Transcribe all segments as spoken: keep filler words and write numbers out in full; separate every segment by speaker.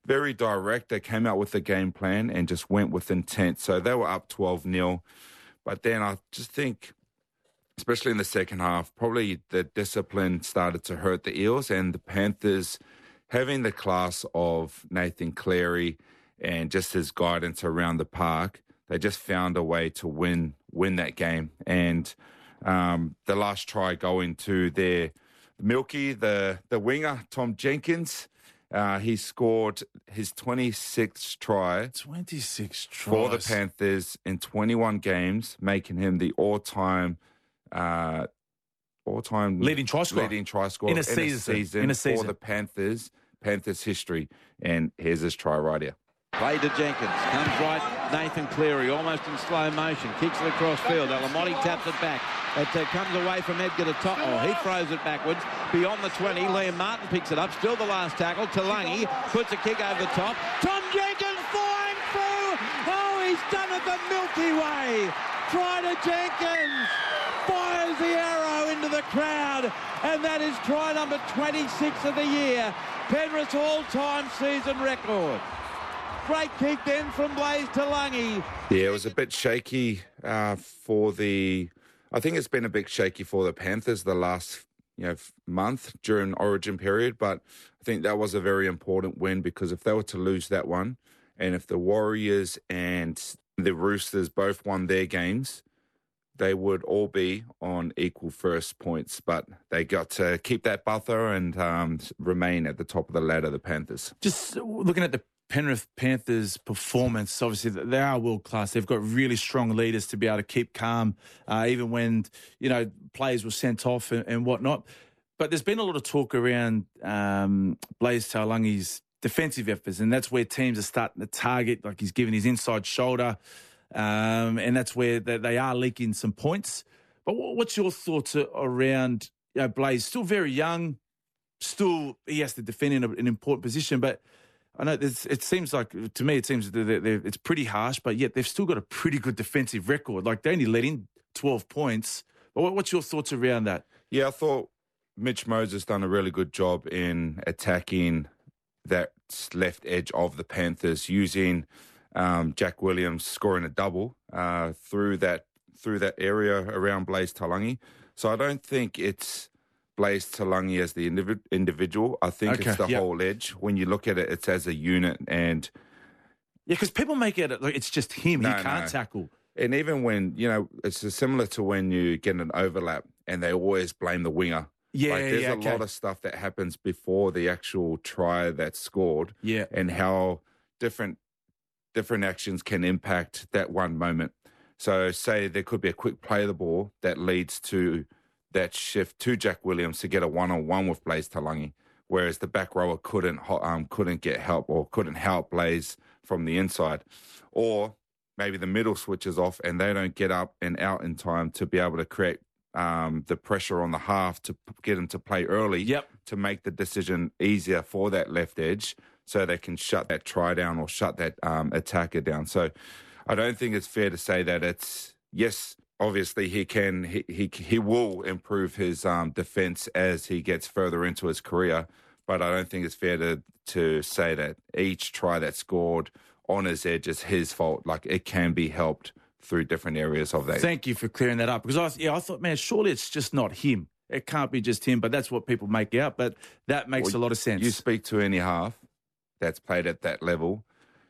Speaker 1: very direct. They came out with a game plan and just went with intent. So they were up twelve nil. But then I just think, especially in the second half, probably the discipline started to hurt the Eels, and the Panthers, having the class of Nathan Cleary and just his guidance around the park, they just found a way to win win that game. And um, the last try going to their Milky, the, the winger, Tom Jenkins, uh, he scored his twenty-sixth try.
Speaker 2: twenty-six tries.
Speaker 1: For the Panthers in twenty-one games, making him the all-time uh, all-time
Speaker 2: leading try scorer.
Speaker 1: Leading try scorer
Speaker 2: in a
Speaker 1: in
Speaker 2: season,
Speaker 1: a season,
Speaker 2: in a season.
Speaker 1: for the Panthers, Panthers history. And here's his try right here.
Speaker 3: Play to Jenkins. Comes right. Nathan Cleary, almost in slow motion. Kicks it across field. Alamotti taps it back. It uh, comes away from Edgar to top. Oh, he throws it backwards. Beyond the twenty. Liam Martin picks it up. Still the last tackle. Talangi puts a kick over the top. Tom Jenkins flying through. Oh, he's done it the Milky Way. Try to Jenkins. Fires the arrow into the crowd. And that is try number twenty-six of the year. Penrith's all-time season record. Great kick then from Blaise Talangi.
Speaker 1: Yeah, it was a bit shaky uh, for the... I think it's been a bit shaky for the Panthers the last you know month during Origin period, but I think that was a very important win, because if they were to lose that one, and if the Warriors and the Roosters both won their games, they would all be on equal first points, but they got to keep that buffer and um, remain at the top of the ladder, the Panthers.
Speaker 2: Just looking at the Penrith Panthers' performance, obviously they are world class. They've got really strong leaders to be able to keep calm, uh, even when you know players were sent off and, and whatnot. But there's been a lot of talk around um, Blaise Talangi's defensive efforts, and that's where teams are starting to target. Like he's given his inside shoulder, um, and that's where they, they are leaking some points. But what's your thoughts around you know, Blaise? Still very young, still he has to defend in a, an important position, but I know it seems like, to me, it seems that they're, they're, it's pretty harsh, but yet they've still got a pretty good defensive record. Like, they only let in twelve points. But what's your thoughts around that?
Speaker 1: Yeah, I thought Mitch Moses done a really good job in attacking that left edge of the Panthers, using um, Jack Williams scoring a double uh, through that through that area around Blaise Talangi. So I don't think it's Blaise Talangi as the indiv- individual. I think
Speaker 2: okay,
Speaker 1: it's the
Speaker 2: yep.
Speaker 1: whole edge. When you look at it, it's as a unit. And
Speaker 2: yeah, because people make it like it's just him.
Speaker 1: No,
Speaker 2: he can't
Speaker 1: no.
Speaker 2: tackle.
Speaker 1: And even when, you know, it's similar to when you get an overlap and they always blame the winger.
Speaker 2: Yeah,
Speaker 1: like, there's
Speaker 2: yeah,
Speaker 1: a
Speaker 2: okay.
Speaker 1: lot of stuff that happens before the actual try that's scored.
Speaker 2: Yeah.
Speaker 1: And how different different actions can impact that one moment. So say there could be a quick play of the ball that leads to that shift to Jack Williams to get a one-on-one with Blaise Talangi, whereas the back rower couldn't um, couldn't get help or couldn't help Blaise from the inside. Or maybe the middle switches off and they don't get up and out in time to be able to create um, the pressure on the half to get him to play early
Speaker 2: yep.
Speaker 1: to make the decision easier for that left edge so they can shut that try down or shut that um, attacker down. So I don't think it's fair to say that it's, yes, obviously, he can. He he, he will improve his um, defense as he gets further into his career. But I don't think it's fair to to say that each try that's scored on his edge is his fault. Like, it can be helped through different areas of that.
Speaker 2: Thank you for clearing that up, because I yeah I thought, man, surely it's just not him. It can't be just him. But that's what people make out. But that makes
Speaker 1: well,
Speaker 2: a lot of sense.
Speaker 1: You speak to any half that's played at that level,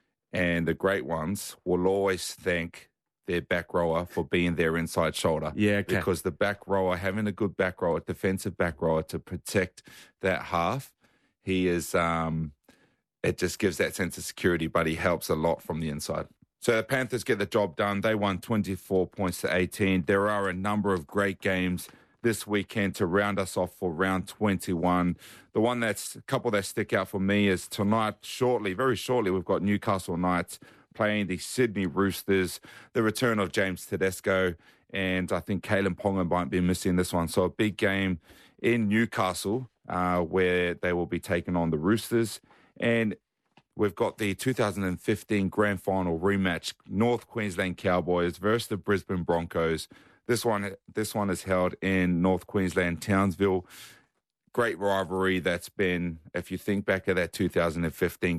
Speaker 1: and the great ones will always thank their back rower for being their inside shoulder.
Speaker 2: Yeah, okay.
Speaker 1: Because the back rower, having a good back rower, defensive back rower to protect that half, he is, um, it just gives that sense of security, but he helps a lot from the inside. So the Panthers get the job done. They won twenty-four points to eighteen. There are a number of great games this weekend to round us off for round twenty-one. The one that's, a couple that stick out for me is tonight, shortly, very shortly, we've got Newcastle Knights playing the Sydney Roosters, the return of James Tedesco, and I think Kalen Ponga might be missing this one. So a big game in Newcastle uh, where they will be taking on the Roosters. And we've got the two thousand fifteen Grand Final rematch, North Queensland Cowboys versus the Brisbane Broncos. This one, this one is held in North Queensland, Townsville. Great rivalry that's been, if you think back at that two thousand fifteen